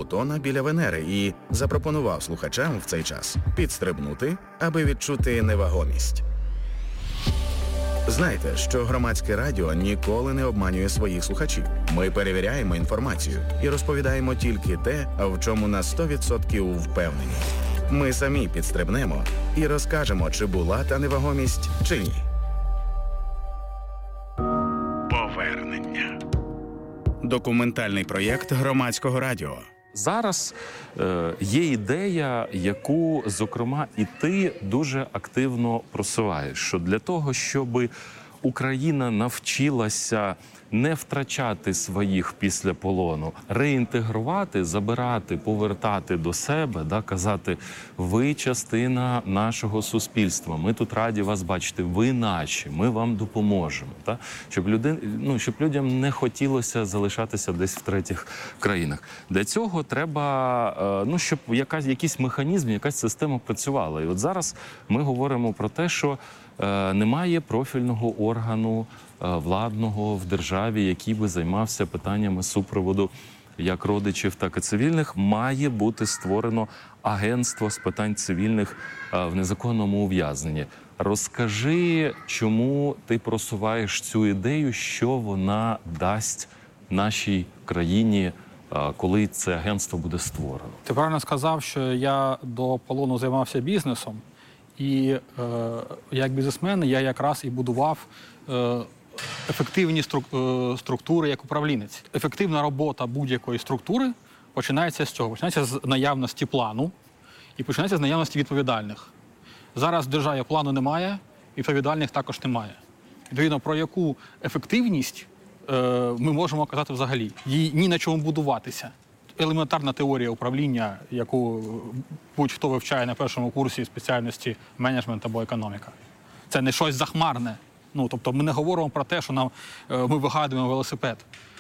Плутона біля Венери і запропонував слухачам в цей час підстрибнути, аби відчути невагомість. Знайте, що громадське радіо ніколи не обманює своїх слухачів. Ми перевіряємо інформацію і розповідаємо тільки те, в чому на 100% впевнені. Ми самі підстрибнемо і розкажемо, чи була та невагомість, чи ні. Повернення. Документальний проєкт громадського радіо. Зараз є ідея, яку, зокрема, і ти дуже активно просуваєш, що для того, щоб Україна навчилася не втрачати своїх після полону, реінтегрувати, забирати, повертати до себе, казати, ви частина нашого суспільства, ми тут раді вас бачити, ви наші, ми вам допоможемо. Щоб людям не хотілося залишатися десь в третіх країнах. Для цього треба, щоб якийсь механізм, якась система працювала. І от зараз ми говоримо про те, що немає профільного органу владного в державі, який би займався питаннями супроводу як родичів, так і цивільних. Має бути створено агентство з питань цивільних в незаконному ув'язненні. Розкажи, чому ти просуваєш цю ідею, що вона дасть нашій країні, коли це агентство буде створено? Ти правильно сказав, що я до полону займався бізнесом. І як бізнесмен я якраз і будував ефективні структури як управлінець. Ефективна робота будь-якої структури починається з цього. Починається з наявності плану і починається з наявності відповідальних. Зараз в державі плану немає, відповідальних також немає. Відповідно, про яку ефективність ми можемо казати взагалі? Їй ні на чому будуватися. Елементарна теорія управління, яку будь-хто вивчає на першому курсі спеціальності менеджмент або економіка. Це не щось захмарне. Тобто ми не говоримо про те, що ми вигадуємо велосипед.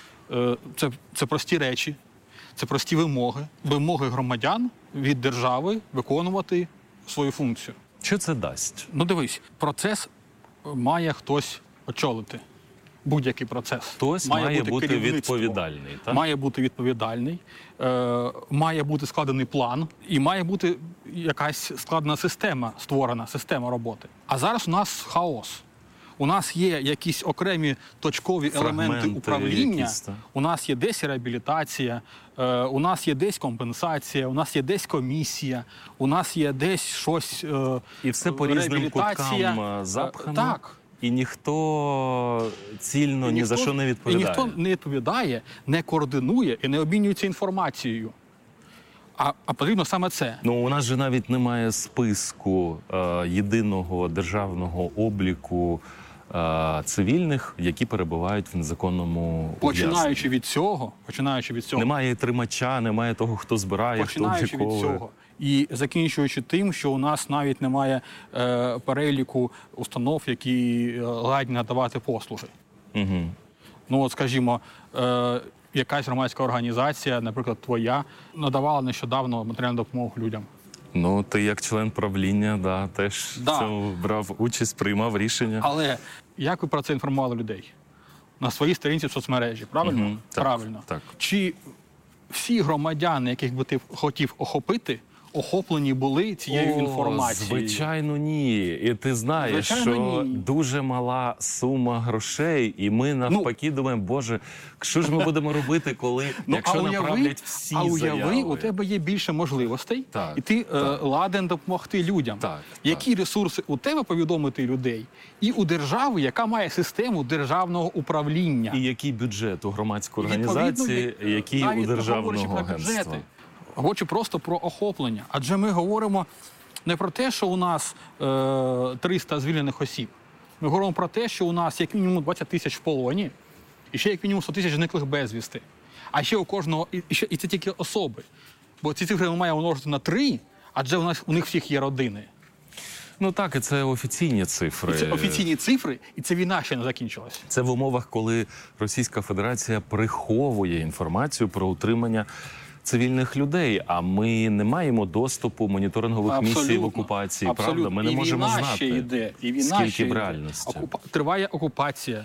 Це прості речі, це прості вимоги громадян від держави виконувати свою функцію. Що це дасть? Дивись, процес має хтось очолити. Будь-який процес. Хтось має бути відповідальний. Так? Має бути відповідальний, має бути складений план і має бути якась складена система, створена система роботи. А зараз у нас хаос. У нас є якісь окремі точкові елементи управління, у нас є десь реабілітація, у нас є десь компенсація, у нас є десь комісія, у нас є десь щось і все по різним куткам запхано. Так. І ніхто цільно ні за що не відповідає. І ніхто не відповідає, не координує і не обмінюється інформацією. А потрібно саме це. У нас же навіть немає списку єдиного державного обліку цивільних, які перебувають в незаконному ув'язненні. Починаючи від цього. Немає тримача, немає того, хто збирає, хто обліковує. Починаючи від цього. І закінчуючи тим, що у нас навіть немає переліку установ, які ладні надавати послуги. Угу. Скажімо, якась громадська організація, наприклад, твоя, надавала нещодавно матеріальну допомогу людям. Ти як член правління, теж в цьому брав участь, приймав рішення. Але як ви про це інформували людей? На своїй сторінці в соцмережі, правильно? Угу. Правильно. Так. Чи всі громадяни, яких би ти хотів охопити, охоплені були цією інформацією? Звичайно, ні. І ти знаєш, що дуже мала сума грошей, і ми навпаки думаємо, Боже, що ж ми будемо робити, якщо направлять всі заяви? А уяви, у тебе є більше можливостей, і ти ладен допомогти людям. Які ресурси у тебе повідомити людей, і у держави, яка має систему державного управління. І який бюджет у громадської організації, який у державного агентства. Говорячи просто про охоплення. Адже ми говоримо не про те, що у нас 300 звільнених осіб. Ми говоримо про те, що у нас як мінімум 20 тисяч в полоні, і ще як мінімум 100 тисяч зниклих безвісти. А ще у кожного, і це тільки особи. Бо ці цифри ми маємо множити на 3, адже у них всіх є родини. Так, і це офіційні цифри. Це офіційні цифри, і це війна ще не закінчилась. Це в умовах, коли Російська Федерація приховує інформацію про утримання цивільних людей, а ми не маємо доступу моніторингових місій в окупації, правда? Ми не можемо знати, скільки в реальності. Триває окупація,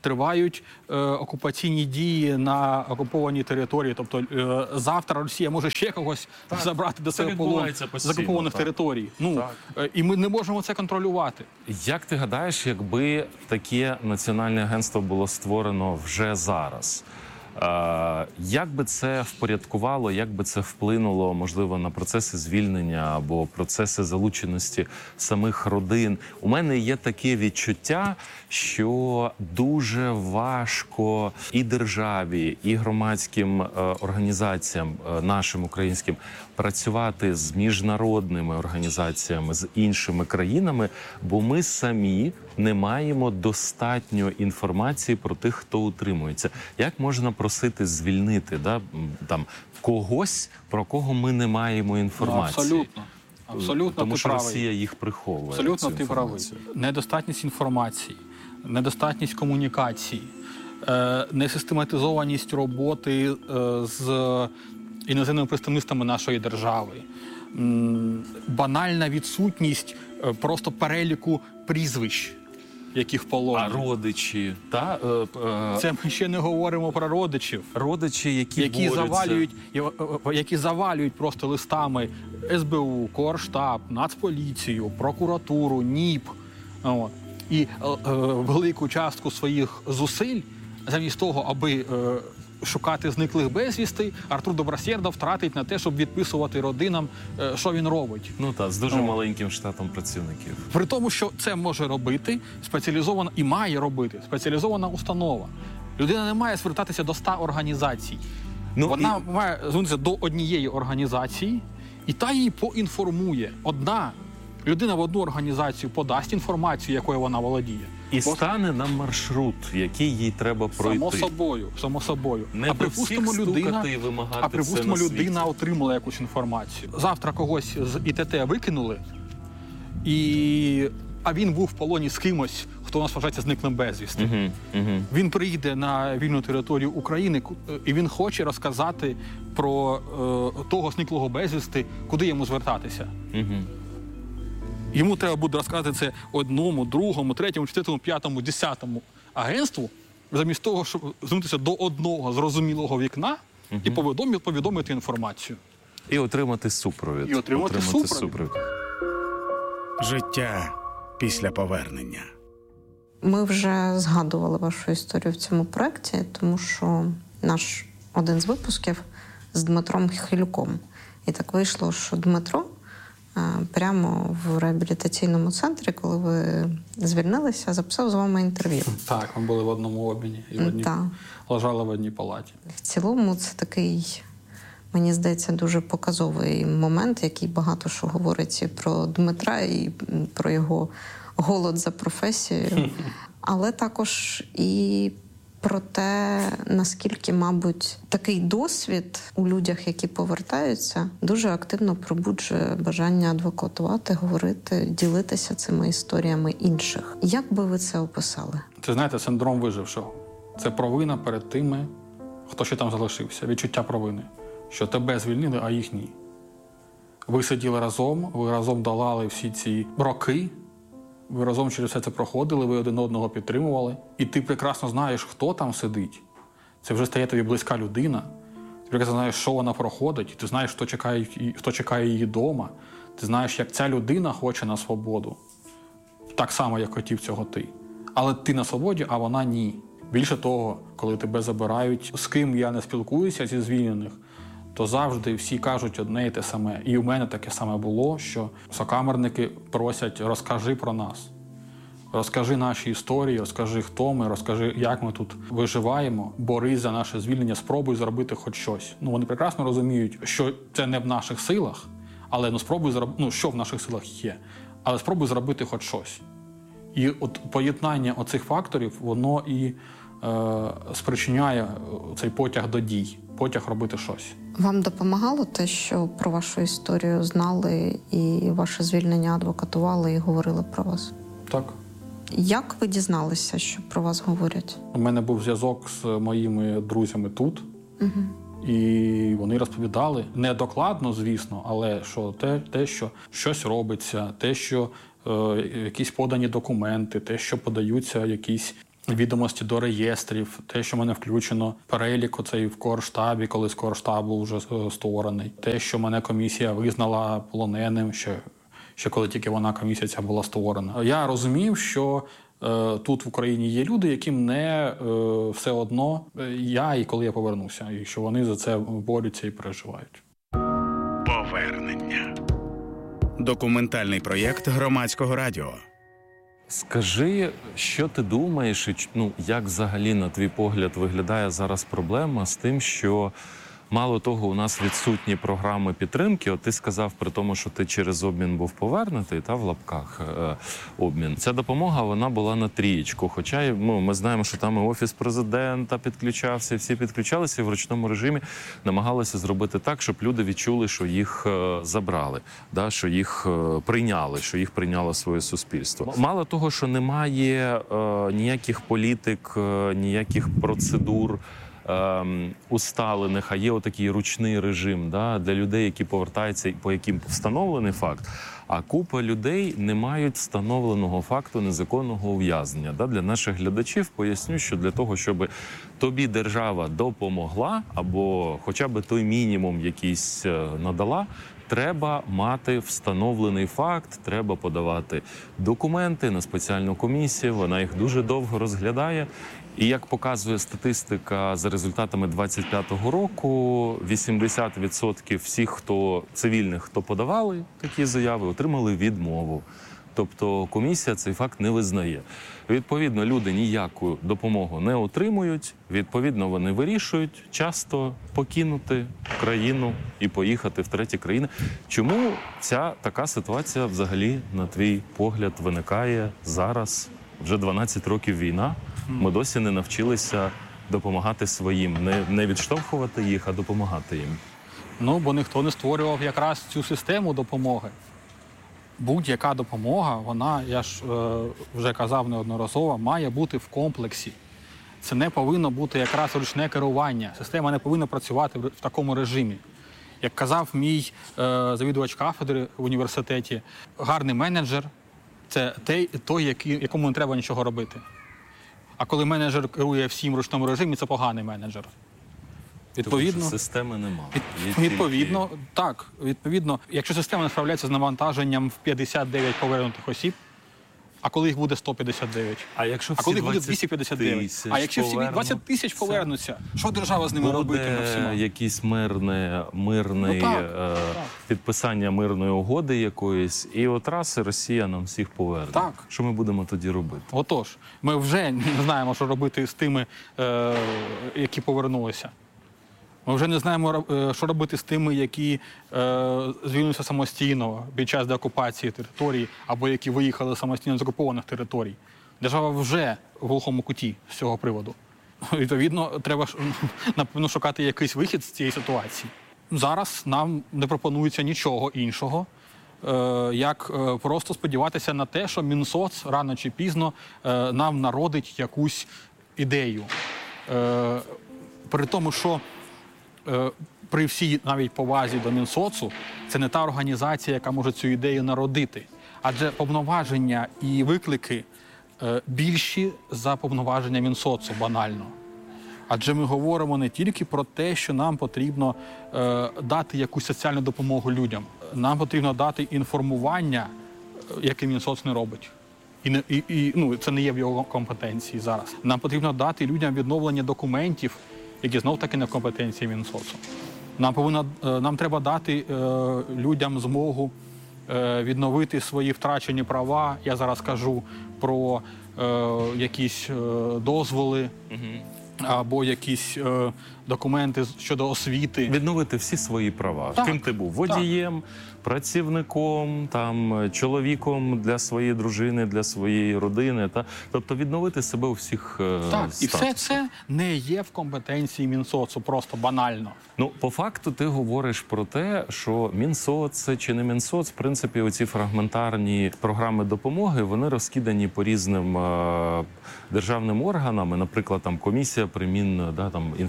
тривають окупаційні дії на окупованій території. Тобто завтра Росія може ще когось забрати до себе полон з окупованих територій. І ми не можемо це контролювати. Як ти гадаєш, якби таке національне агентство було створено вже зараз? Як би це впорядкувало, як би це вплинуло, можливо, на процеси звільнення або процеси залученості самих родин? У мене є таке відчуття, що дуже важко і державі, і громадським організаціям нашим українським працювати з міжнародними організаціями, з іншими країнами, бо ми самі не маємо достатньо інформації про тих, хто утримується. Як можна просити звільнити когось, про кого ми не маємо інформації? Абсолютно. Тому що Росія їх приховує. Абсолютно ти правий. Недостатність інформації, недостатність комунікації, несистематизованість роботи з іноземними представництвами нашої держави, банальна відсутність просто переліку прізвищ, які в полоні. А родичі? Це ми ще не говоримо про родичів. Родичі, які завалюють просто листами СБУ, Корштаб, Нацполіцію, прокуратуру, НІП. І велику частку своїх зусиль, замість того, аби шукати зниклих безвісти, Артур Добросєрдов втратить на те, щоб відписувати родинам, що він робить. З дуже маленьким штатом працівників. При тому, що це може робити спеціалізована і має робити спеціалізована установа. Людина не має звертатися до 100 організацій. Вона має звернутися до однієї організації, і та її поінформує. Одна людина в одну організацію подасть інформацію, якою вона володіє. І стане на маршрут, який їй треба пройти. Само собою. Не до всіх стукати і вимагати це на світі. Людина отримала якусь інформацію. Завтра когось з ІТТ викинули, а він був в полоні з кимось, хто у нас вважається зниклим безвісти. Він приїде на вільну територію України, і він хоче розказати про того зниклого безвісти, куди йому звертатися. Йому треба буде розказати це одному, другому, третьому, четвертому, п'ятому, 10-му агентству, замість того, щоб звернутися до одного зрозумілого вікна і повідомити інформацію. І отримати супровід. Супровід. Життя після повернення. Ми вже згадували вашу історію в цьому проєкті, тому що наш один з випусків з Дмитром Хилюком. І так вийшло, що Дмитро прямо в реабілітаційному центрі, коли ви звільнилися, записав з вами інтерв'ю. Так, ми були в одному обміні і лежали в одній палаті. В цілому це такий, мені здається, дуже показовий момент, який багато що говорить і про Дмитра, і про його голод за професією, але також і про те, наскільки, мабуть, такий досвід у людях, які повертаються, дуже активно пробуджує бажання адвокатувати, говорити, ділитися цими історіями інших. Як би ви це описали? Це, знаєте, синдром вижившого. Це провина перед тими, хто ще там залишився. Відчуття провини. Що тебе звільнили, а їх ні. Ви сиділи разом, ви разом долали всі ці роки, ви разом через все це проходили, ви один одного підтримували. І ти прекрасно знаєш, хто там сидить. Це вже стає тобі близька людина. Ти прекрасно знаєш, що вона проходить. Ти знаєш, хто чекає її вдома. Ти знаєш, як ця людина хоче на свободу. Так само, як хотів цього ти. Але ти на свободі, а вона ні. Більше того, коли тебе забирають, з ким я не спілкуюся зі звільнених, то завжди всі кажуть одне і те саме. І у мене таке саме було, що сокамерники просять: розкажи про нас. Розкажи наші історії, розкажи, хто ми, розкажи, як ми тут виживаємо, борись за наше звільнення, спробуй зробити хоч щось. Вони прекрасно розуміють, що це не в наших силах, але спробуй зробити, що в наших силах є, але спробуй зробити хоч щось. І от поєднання оцих факторів, воно і спричиняє цей потяг до дій, потяг робити щось. Вам допомагало те, що про вашу історію знали і ваше звільнення адвокатували і говорили про вас? Так. Як ви дізналися, що про вас говорять? У мене був зв'язок з моїми друзями тут. І вони розповідали, не докладно, звісно, але що те, що щось робиться, те, що якісь подані документи, те, що подаються якісь відомості до реєстрів, те, що в мене включено, перелік оцей в Корштабі, коли з Корштабу вже створений, те, що мене комісія визнала полоненим, ще коли тільки вона, комісія ця була створена. Я розумів, що тут в Україні є люди, яким не все одно я і коли я повернуся, і що вони за це борються і переживають. Повернення. Документальний проєкт Громадського радіо. Скажи, що ти думаєш, і як взагалі, на твій погляд, виглядає зараз проблема з тим, що мало того, у нас відсутні програми підтримки. От ти сказав при тому, що ти через обмін був повернутий, в лапках обмін. Ця допомога, вона була на трієчку. Хоча ми знаємо, що там і Офіс Президента підключався, всі підключалися і в ручному режимі намагалися зробити так, щоб люди відчули, що їх забрали, що їх прийняли, що їх прийняло своє суспільство. Мало того, що немає ніяких політик, ніяких процедур, усталених, а є отакий ручний режим для людей, які повертаються, по яким встановлений факт, а купа людей не мають встановленого факту незаконного ув'язнення. Для наших глядачів поясню, що для того, щоб тобі держава допомогла, або хоча б той мінімум якийсь надала, треба мати встановлений факт, треба подавати документи на спеціальну комісію, вона їх дуже довго розглядає. І як показує статистика за результатами 25-го року, 80% всіх, хто цивільних, хто подавали такі заяви, отримали відмову. Тобто комісія цей факт не визнає. Відповідно, люди ніяку допомогу не отримують, відповідно, вони вирішують часто покинути країну і поїхати в треті країни. Чому ця така ситуація взагалі, на твій погляд, виникає зараз? Вже 12 років війна, ми досі не навчилися допомагати своїм, не відштовхувати їх, а допомагати їм. Бо ніхто не створював якраз цю систему допомоги. Будь-яка допомога, вона, я ж вже казав неодноразово, має бути в комплексі. Це не повинно бути якраз ручне керування. Система не повинна працювати в такому режимі. Як казав мій завідувач кафедри в університеті, гарний менеджер – це той, якому не треба нічого робити. А коли менеджер керує всім в ручному режимі, це поганий менеджер. Відповідно, тому що системи немає. Відповідно, якщо система не справляється з навантаженням в 59 повернутих осіб, а коли їх буде 159? А якщо коли їх буде 259? А якщо всі 20 тисяч повернуться, що держава з ними робитиме всіма? Буде якесь мирне підписання мирної угоди якоїсь, і от раз Росія нам всіх поверне. Так. Що ми будемо тоді робити? Отож, ми вже не знаємо, що робити з тими, які повернулися. Ми вже не знаємо, що робити з тими, які звільнилися самостійно під час деокупації територій, або які виїхали самостійно з окупованих територій. Держава вже в глухому куті з цього приводу. Відповідно, треба, напевно, шукати якийсь вихід з цієї ситуації. Зараз нам не пропонується нічого іншого, як просто сподіватися на те, що Мінсоц рано чи пізно нам народить якусь ідею. При тому, що при всій навіть повазі до Мінсоцу, це не та організація, яка може цю ідею народити. Адже повноваження і виклики більші за повноваження Мінсоцу, банально. Адже ми говоримо не тільки про те, що нам потрібно дати якусь соціальну допомогу людям. Нам потрібно дати інформування, яке Мінсоц не робить. Це не є в його компетенції зараз. Нам потрібно дати людям відновлення документів, які знов-таки не в компетенції Мінсоцу. Нам треба дати людям змогу відновити свої втрачені права. Я зараз кажу про якісь дозволи або якісь документи щодо освіти. Відновити всі свої права. Ким ти був? Водієм, працівником, чоловіком для своєї дружини, для своєї родини. Тобто відновити себе у всіх статусах. І все це не є в компетенції Мінсоцу, просто банально. По факту ти говориш про те, що Мінсоц чи не Мінсоц, в принципі, оці фрагментарні програми допомоги, вони розкидані по різним державним органам. Наприклад, комісія при інфраструктури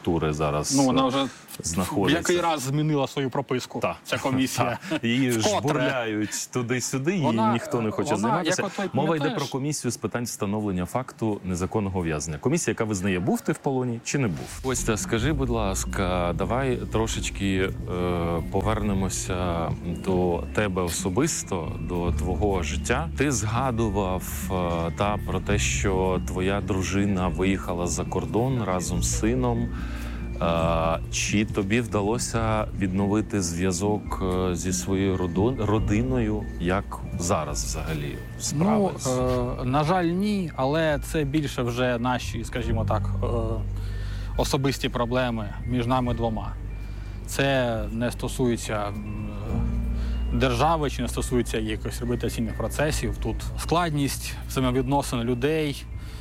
структури зараз Вона вже знаходиться. в який раз змінила свою прописку, ця комісія. Її Вкотре. жбурляють туди-сюди, її ніхто не хоче займатися. Мова йде про комісію з питань встановлення факту незаконного ув'язнення. Комісія, яка визнає, був ти в полоні чи не був. Костя, скажи, будь ласка, давай трошечки повернемося до тебе особисто, до твого життя. Ти згадував про те, що твоя дружина виїхала за кордон разом з сином. Чи тобі вдалося відновити зв'язок зі своєю родиною? Як зараз взагалі справи? На жаль, ні, але це більше вже наші, скажімо так, особисті проблеми між нами двома. Це не стосується держави чи не стосується якихось реабілітаційних процесів. Тут складність взаємовідносин людей,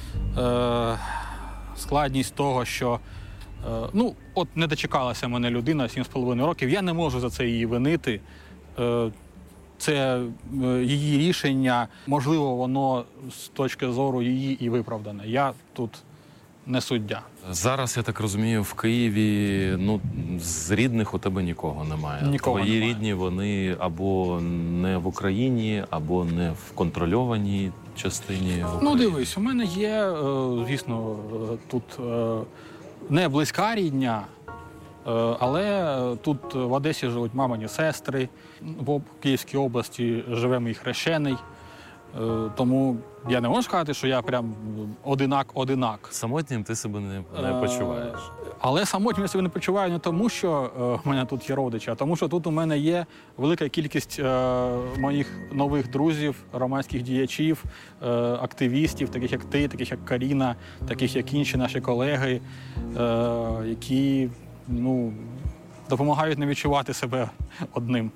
складність того, що от не дочекалася мене людина 7,5 років, я не можу за це її винити. Це її рішення, можливо, воно з точки зору її і виправдане. Я тут не суддя. Зараз, я так розумію, в Києві з рідних у тебе нікого немає. Нікого Твої немає. рідні, вони або не в Україні, або не в контрольованій частині України. Дивись, у мене є, звісно, тут не близька рідня, але тут в Одесі живуть мамині сестри, в Київській області живе мій хрещений. Тому я не можу сказати, що я прям одинак. Самотнім ти себе не почуваєш? Але самотнім я себе не почуваю не тому, що в мене тут є родичі, а тому, що тут у мене є велика кількість моїх нових друзів, громадських діячів, активістів, таких як ти, таких як Каріна, таких як інші наші колеги, які допомагають не відчувати себе одним.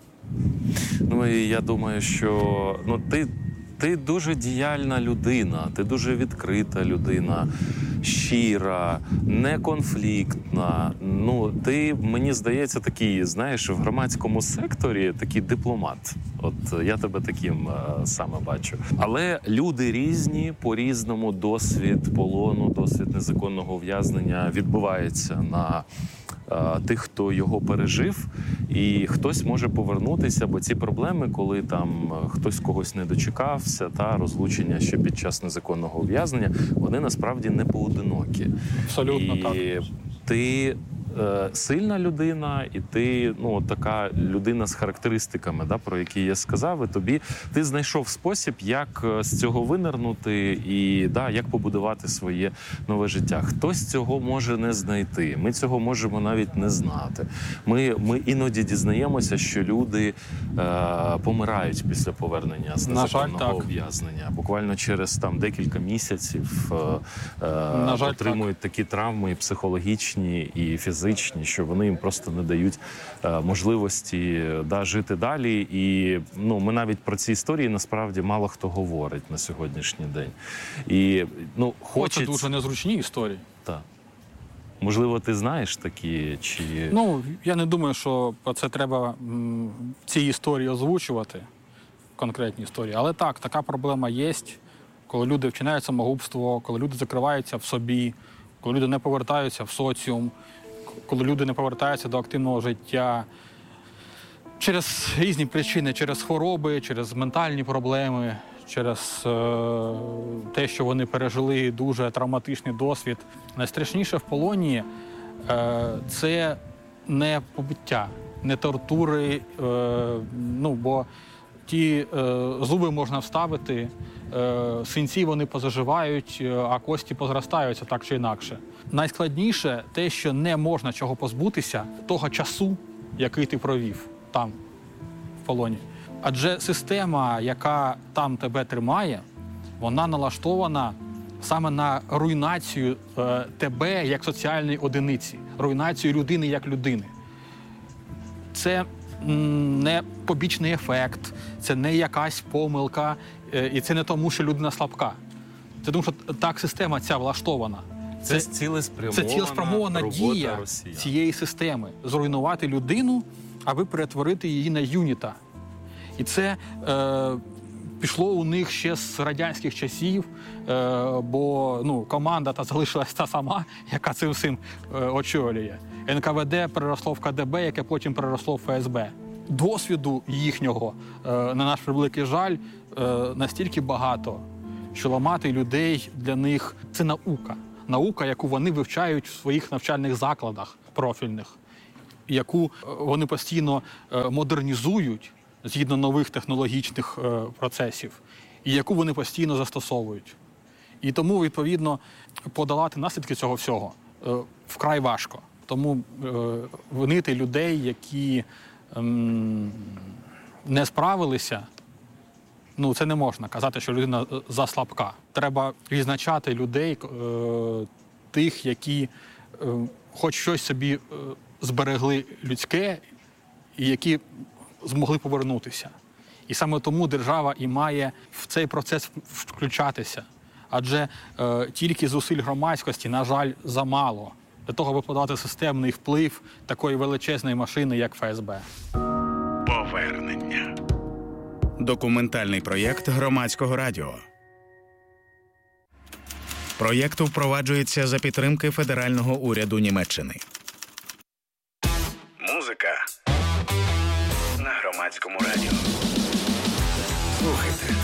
І я думаю, що ти дуже діяльна людина, ти дуже відкрита людина, щира, неконфліктна. Ти, мені здається, такий, знаєш, в громадському секторі такий дипломат. От я тебе таким саме бачу. Але люди різні, по-різному досвід полону, досвід незаконного ув'язнення відбувається на тих, хто його пережив, і хтось може повернутися, бо ці проблеми, коли там хтось когось не дочекався, розлучення ще під час незаконного ув'язнення, вони насправді не поодинокі. Абсолютно так. І ти сильна людина, і ти така людина з характеристиками, про які я сказав, і тобі ти знайшов спосіб, як з цього винирнути і як побудувати своє нове життя. Хтось цього може не знайти, ми цього можемо навіть не знати. Ми іноді дізнаємося, що люди помирають після повернення з незаконного ув'язнення. Буквально через декілька місяців отримують такі травми і психологічні, і фізичні, що вони їм просто не дають можливості жити далі. І ми навіть про ці історії насправді мало хто говорить на сьогоднішній день. І Це дуже незручні історії. Так. Можливо, ти знаєш такі, чи... Я не думаю, що про це треба ці історії озвучувати, конкретні історії. Але так, така проблема є, коли люди вчиняють самогубство, коли люди закриваються в собі, коли люди не повертаються в соціум, коли люди не повертаються до активного життя через різні причини, через хвороби, через ментальні проблеми, через те, що вони пережили дуже травматичний досвід. Найстрашніше в полоні – це не побиття, не тортури, бо ті зуби можна вставити, синці вони позаживають, а кості позростаються так чи інакше. Найскладніше те, що не можна чого позбутися того часу, який ти провів там, в полоні. Адже система, яка там тебе тримає, вона налаштована саме на руйнацію тебе як соціальної одиниці, руйнацію людини як людини. Це не побічний ефект, це не якась помилка, і це не тому, що людина слабка. Це тому, що так система ця влаштована. Це цілеспрямована дія Росії. Цієї системи. Зруйнувати людину, аби перетворити її на юніта. І це пішло у них ще з радянських часів, бо команда залишилась та сама, яка цим всім очолює. НКВД переросло в КДБ, яке потім переросло в ФСБ. Досвіду їхнього, на наш превеликий жаль, настільки багато, що ламати людей для них – це наука. Наука, яку вони вивчають в своїх навчальних закладах профільних, яку вони постійно модернізують згідно нових технологічних процесів, і яку вони постійно застосовують. І тому, відповідно, подолати наслідки цього всього вкрай важко. Тому винити людей, які не справилися, це не можна казати, що людина заслабка. Треба відзначати людей, тих, які хоч щось собі зберегли людське і які змогли повернутися. І саме тому держава і має в цей процес включатися. Адже тільки зусиль громадськості, на жаль, замало для того, аби подати системний вплив такої величезної машини, як ФСБ. Повернення. Документальний проєкт Громадського радіо. Проєкт впроваджується за підтримки федерального уряду Німеччини. Музика на Громадському радіо. Слухайте.